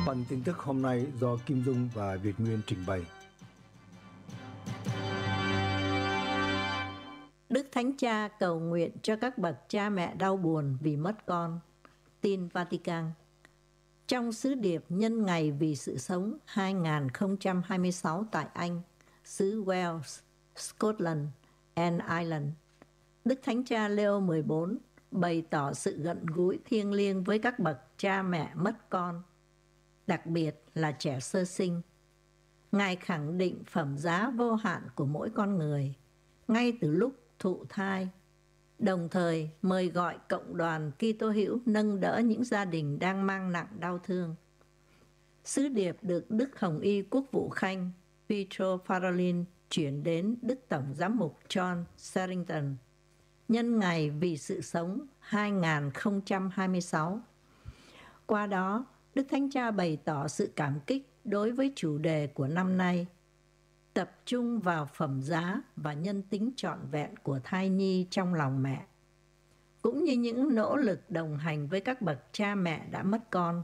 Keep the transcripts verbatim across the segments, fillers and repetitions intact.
Phần tin tức hôm nay do Kim Dung và Việt Nguyên trình bày. Đức Thánh Cha cầu nguyện cho các bậc cha mẹ đau buồn vì mất con. Tin Vatican. Trong sứ điệp nhân ngày vì sự sống hai không hai sáu tại Anh, xứ Wales, Scotland and Ireland, Đức Thánh Cha Leo mười bốn bày tỏ sự gần gũi thiêng liêng với các bậc cha mẹ mất con, đặc biệt là trẻ sơ sinh. Ngài khẳng định phẩm giá vô hạn của mỗi con người, ngay từ lúc thụ thai, đồng thời mời gọi cộng đoàn Kitô hữu nâng đỡ những gia đình đang mang nặng đau thương. Sứ điệp được Đức Hồng Y Quốc vụ Khanh Pietro Parolin chuyển đến Đức Tổng Giám mục John Serrington nhân ngày vì sự sống hai không hai sáu. Qua đó, Đức Thánh Cha bày tỏ sự cảm kích đối với chủ đề của năm nay, tập trung vào phẩm giá và nhân tính trọn vẹn của thai nhi trong lòng mẹ, cũng như những nỗ lực đồng hành với các bậc cha mẹ đã mất con.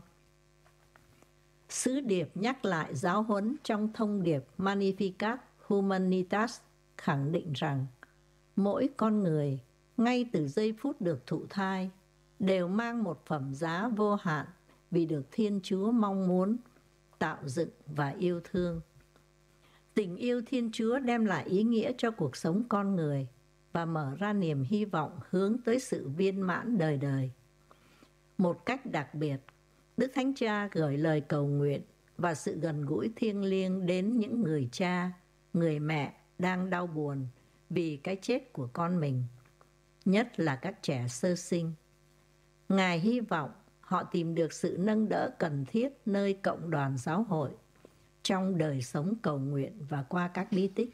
Sứ điệp nhắc lại giáo huấn trong thông điệp Magnificat Humanitas khẳng định rằng mỗi con người, ngay từ giây phút được thụ thai, đều mang một phẩm giá vô hạn vì được Thiên Chúa mong muốn, tạo dựng và yêu thương. Tình yêu Thiên Chúa đem lại ý nghĩa cho cuộc sống con người và mở ra niềm hy vọng hướng tới sự viên mãn đời đời. Một cách đặc biệt, Đức Thánh Cha gửi lời cầu nguyện và sự gần gũi thiêng liêng đến những người cha, người mẹ đang đau buồn vì cái chết của con mình, nhất là các trẻ sơ sinh. Ngài hy vọng họ tìm được sự nâng đỡ cần thiết nơi cộng đoàn giáo hội, trong đời sống cầu nguyện và qua các bí tích.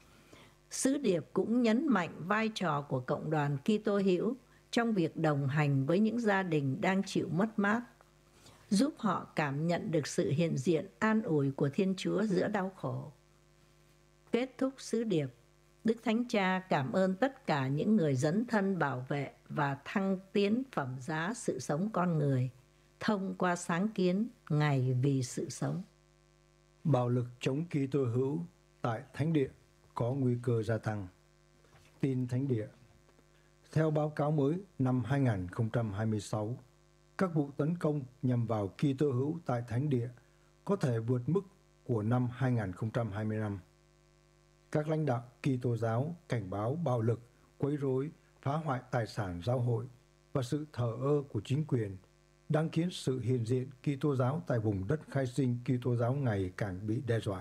Sứ điệp cũng nhấn mạnh vai trò của cộng đoàn Kitô hữu trong việc đồng hành với những gia đình đang chịu mất mát, giúp họ cảm nhận được sự hiện diện an ủi của Thiên Chúa giữa đau khổ. Kết thúc sứ điệp, Đức Thánh Cha cảm ơn tất cả những người dấn thân bảo vệ và thăng tiến phẩm giá sự sống con người thông qua sáng kiến Ngày vì sự sống. Bạo lực chống Kitô hữu tại Thánh địa có nguy cơ gia tăng. Tin Thánh địa. Theo báo cáo mới năm hai không hai sáu, các vụ tấn công nhằm vào Kitô hữu tại Thánh địa có thể vượt mức của năm hai không hai lăm. Các lãnh đạo Kitô giáo cảnh báo bạo lực, quấy rối, phá hoại tài sản giáo hội và sự thờ ơ của chính quyền đang khiến sự hiện diện Kitô giáo tại vùng đất khai sinh Kitô giáo ngày càng bị đe dọa.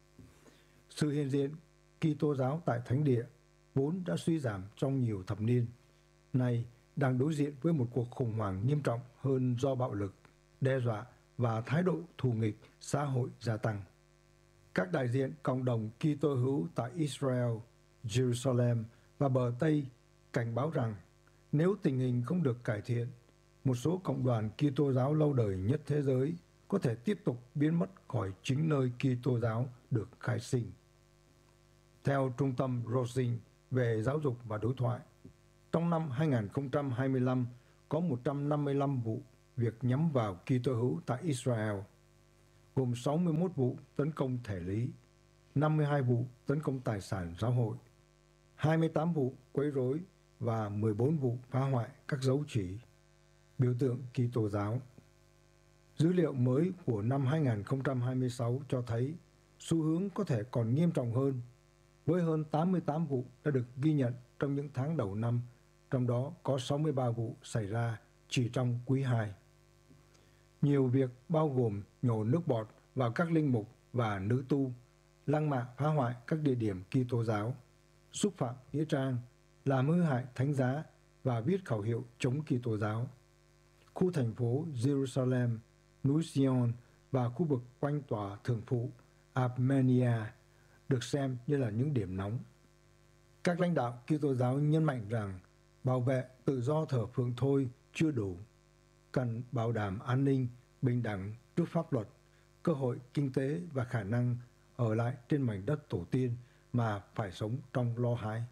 Sự hiện diện Kitô giáo tại Thánh địa vốn đã suy giảm trong nhiều thập niên, nay đang đối diện với một cuộc khủng hoảng nghiêm trọng hơn do bạo lực, đe dọa và thái độ thù nghịch xã hội gia tăng. Các đại diện cộng đồng Kitô hữu tại Israel, Jerusalem và bờ Tây cảnh báo rằng nếu tình hình không được cải thiện, một số cộng đoàn Kitô giáo lâu đời nhất thế giới có thể tiếp tục biến mất khỏi chính nơi Kitô giáo được khai sinh. Theo Trung tâm Rosin về giáo dục và đối thoại, trong năm hai không hai lăm có một trăm năm mươi lăm vụ việc nhắm vào Kitô hữu tại Israel, gồm sáu mươi mốt vụ tấn công thể lý, năm mươi hai vụ tấn công tài sản giáo hội, hai mươi tám vụ quấy rối và mười bốn vụ phá hoại các dấu chỉ, biểu tượng Kitô giáo. Dữ liệu mới của năm hai không hai sáu cho thấy xu hướng có thể còn nghiêm trọng hơn, với hơn tám mươi tám vụ đã được ghi nhận trong những tháng đầu năm, trong đó có sáu mươi ba vụ xảy ra chỉ trong quý hai. Nhiều việc bao gồm nhổ nước bọt vào các linh mục và nữ tu, lăng mạ phá hoại các địa điểm Kitô giáo, xúc phạm nghĩa trang, làm hư hại thánh giá và viết khẩu hiệu chống Kitô giáo. Khu thành phố Jerusalem, núi Sion và khu vực quanh tòa thượng phụ Armenia được xem như là những điểm nóng. Các lãnh đạo Kitô giáo nhấn mạnh rằng bảo vệ tự do thờ phượng thôi chưa đủ, cần bảo đảm an ninh, bình đẳng trước pháp luật, cơ hội kinh tế và khả năng ở lại trên mảnh đất tổ tiên mà phải sống trong lo hãi.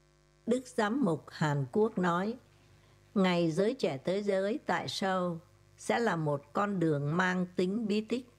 Đức Giám mục Hàn Quốc nói, Ngày giới trẻ thế giới tại Seoul sẽ là một con đường mang tính bí tích.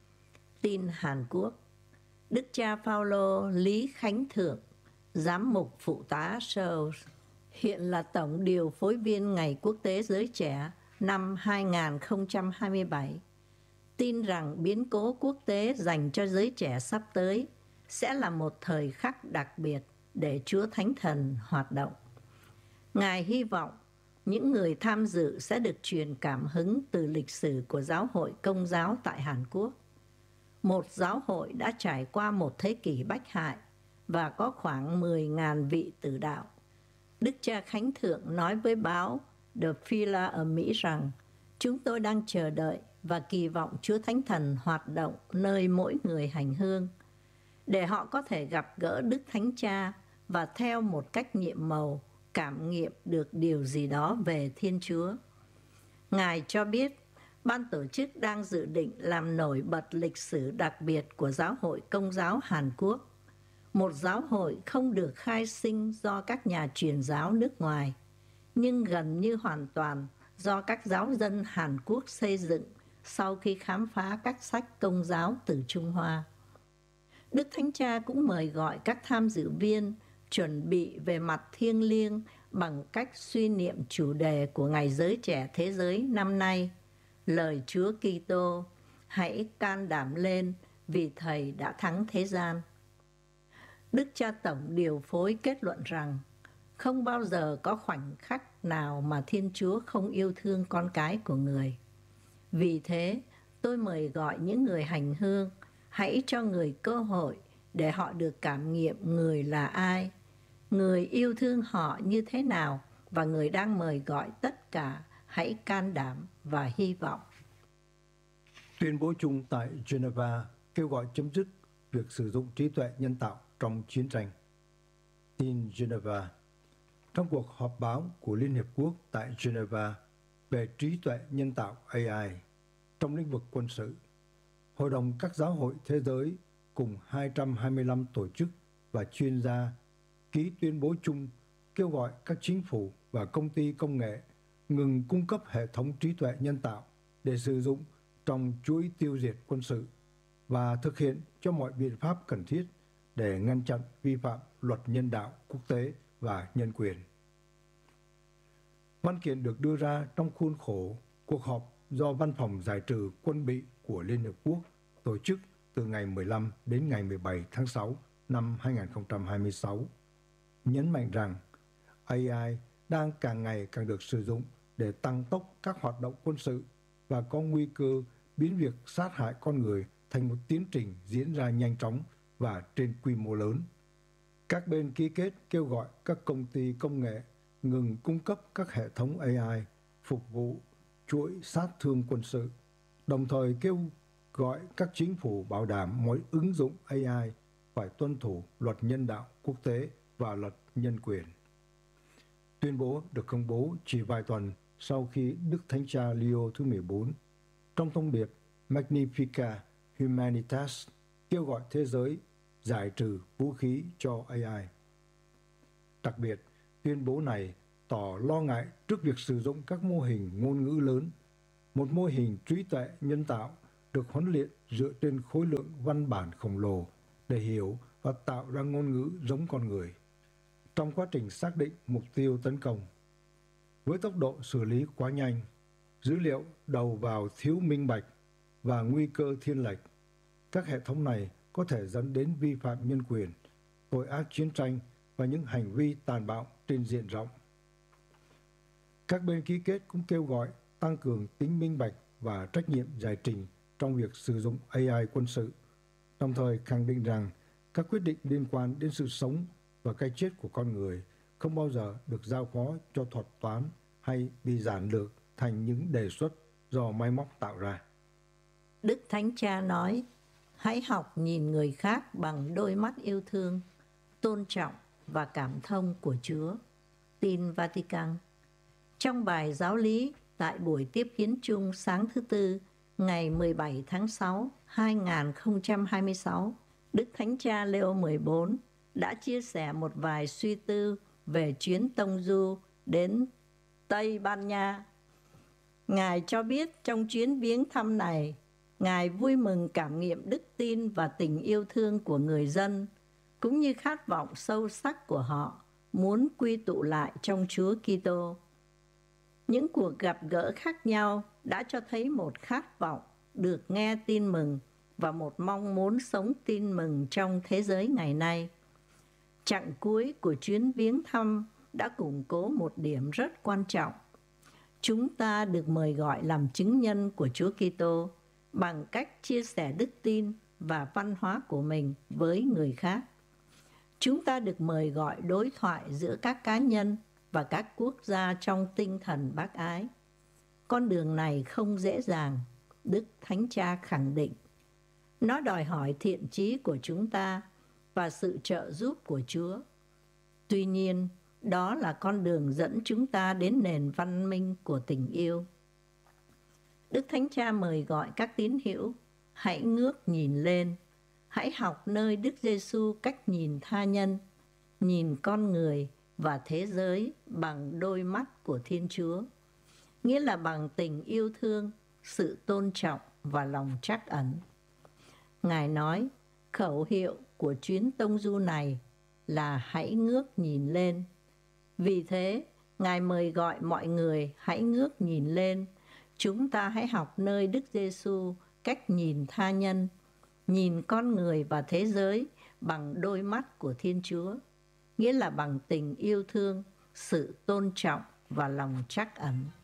Tin Hàn Quốc. Đức cha Phaolô Lý Khánh Thượng, giám mục phụ tá Seoul, hiện là tổng điều phối viên Ngày Quốc tế Giới Trẻ năm hai nghìn không trăm hai mươi bảy, tin rằng biến cố quốc tế dành cho giới trẻ sắp tới sẽ là một thời khắc đặc biệt để Chúa Thánh Thần hoạt động. Ngài hy vọng những người tham dự sẽ được truyền cảm hứng từ lịch sử của giáo hội Công giáo tại Hàn Quốc, một giáo hội đã trải qua một thế kỷ bách hại và có khoảng mười nghìn vị tử đạo. Đức cha Khánh Thượng nói với báo The Phila ở Mỹ rằng, chúng tôi đang chờ đợi và kỳ vọng Chúa Thánh Thần hoạt động nơi mỗi người hành hương, để họ có thể gặp gỡ Đức Thánh Cha và theo một cách nhiệm màu cảm nghiệm được điều gì đó về Thiên Chúa. Ngài cho biết, ban tổ chức đang dự định làm nổi bật lịch sử đặc biệt của Giáo hội Công giáo Hàn Quốc, một giáo hội không được khai sinh do các nhà truyền giáo nước ngoài, nhưng gần như hoàn toàn do các giáo dân Hàn Quốc xây dựng sau khi khám phá các sách Công giáo từ Trung Hoa. Đức Thánh Cha cũng mời gọi các tham dự viên chuẩn bị về mặt thiêng liêng bằng cách suy niệm chủ đề của Ngày Giới Trẻ Thế Giới năm nay, lời Chúa Kitô, hãy can đảm lên vì Thầy đã thắng thế gian. Đức cha Tổng điều phối kết luận rằng, không bao giờ có khoảnh khắc nào mà Thiên Chúa không yêu thương con cái của người. Vì thế, tôi mời gọi những người hành hương, hãy cho người cơ hội để họ được cảm nghiệm người là ai, người yêu thương họ như thế nào, và người đang mời gọi tất cả hãy can đảm và hy vọng. Tuyên bố chung tại Geneva kêu gọi chấm dứt việc sử dụng trí tuệ nhân tạo trong chiến tranh. Tin Geneva. Trong cuộc họp báo của Liên Hiệp Quốc tại Geneva về trí tuệ nhân tạo A I trong lĩnh vực quân sự, Hội đồng các giáo hội thế giới cùng hai trăm hai mươi lăm tổ chức và chuyên gia ký tuyên bố chung kêu gọi các chính phủ và công ty công nghệ ngừng cung cấp hệ thống trí tuệ nhân tạo để sử dụng trong chuỗi tiêu diệt quân sự và thực hiện cho mọi biện pháp cần thiết để ngăn chặn vi phạm luật nhân đạo quốc tế và nhân quyền. Văn kiện được đưa ra trong khuôn khổ cuộc họp do Văn phòng Giải trừ Quân bị của Liên Hợp Quốc tổ chức từ ngày mười lăm đến ngày mười bảy tháng sáu năm hai nghìn không trăm hai mươi sáu, nhấn mạnh rằng A I đang càng ngày càng được sử dụng để tăng tốc các hoạt động quân sự và có nguy cơ biến việc sát hại con người thành một tiến trình diễn ra nhanh chóng và trên quy mô lớn. Các bên ký kết kêu gọi các công ty công nghệ ngừng cung cấp các hệ thống A I phục vụ chuỗi sát thương quân sự, đồng thời kêu gọi các chính phủ bảo đảm mọi ứng dụng A I phải tuân thủ luật nhân đạo quốc tế và luật nhân quyền. Tuyên bố được công bố chỉ vài tuần sau khi Đức Thánh Cha Leo thứ mười bốn trong thông điệp Magnificat Humanitas kêu gọi thế giới giải trừ vũ khí cho A I. Đặc biệt, tuyên bố này tỏ lo ngại trước việc sử dụng các mô hình ngôn ngữ lớn, một mô hình trí tuệ nhân tạo được huấn luyện dựa trên khối lượng văn bản khổng lồ để hiểu và tạo ra ngôn ngữ giống con người. Trong quá trình xác định mục tiêu tấn công, với tốc độ xử lý quá nhanh, dữ liệu đầu vào thiếu minh bạch và nguy cơ thiên lệch, các hệ thống này có thể dẫn đến vi phạm nhân quyền, tội ác chiến tranh và những hành vi tàn bạo trên diện rộng. Các bên ký kết cũng kêu gọi tăng cường tính minh bạch và trách nhiệm giải trình trong việc sử dụng A I quân sự, đồng thời khẳng định rằng các quyết định liên quan đến sự sống và cái chết của con người không bao giờ được giao phó cho thuật toán hay bị giản lược thành những đề xuất do máy móc tạo ra. Đức Thánh Cha nói, hãy học nhìn người khác bằng đôi mắt yêu thương, tôn trọng và cảm thông của Chúa. Tin Vatican. Trong bài giáo lý tại buổi tiếp kiến chung sáng thứ Tư, ngày mười bảy tháng sáu, hai nghìn không trăm hai mươi sáu, Đức Thánh Cha Leo mười bốn đã chia sẻ một vài suy tư về chuyến tông du đến Tây Ban Nha. Ngài cho biết trong chuyến viếng thăm này, Ngài vui mừng cảm nghiệm đức tin và tình yêu thương của người dân, cũng như khát vọng sâu sắc của họ muốn quy tụ lại trong Chúa Kitô. Những cuộc gặp gỡ khác nhau đã cho thấy một khát vọng được nghe tin mừng và một mong muốn sống tin mừng trong thế giới ngày nay. Chặng cuối của chuyến viếng thăm đã củng cố một điểm rất quan trọng. Chúng ta được mời gọi làm chứng nhân của Chúa Kitô bằng cách chia sẻ đức tin và văn hóa của mình với người khác. Chúng ta được mời gọi đối thoại giữa các cá nhân và các quốc gia trong tinh thần bác ái. Con đường này không dễ dàng, Đức Thánh Cha khẳng định. Nó đòi hỏi thiện chí của chúng ta và sự trợ giúp của Chúa. Tuy nhiên, đó là con đường dẫn chúng ta đến nền văn minh của tình yêu. Đức Thánh Cha mời gọi các tín hữu, hãy ngước nhìn lên, hãy học nơi Đức Giêsu cách nhìn tha nhân, nhìn con người và thế giới bằng đôi mắt của Thiên Chúa, nghĩa là bằng tình yêu thương, sự tôn trọng và lòng trắc ẩn. Ngài nói, khẩu hiệu của chuyến tông du này là hãy ngước nhìn lên. Vì thế, Ngài mời gọi mọi người hãy ngước nhìn lên. Chúng ta hãy học nơi Đức Giêsu cách nhìn tha nhân, nhìn con người và thế giới bằng đôi mắt của Thiên Chúa, nghĩa là bằng tình yêu thương, sự tôn trọng và lòng trắc ẩn.